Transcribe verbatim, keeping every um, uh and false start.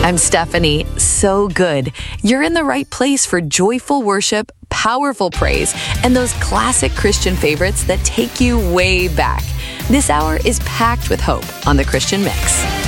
I'm Stephanie. So good. You're in the right place for joyful worship, powerful praise, and those classic Christian favorites that take you way back. This hour is packed with hope on the Christian Mix.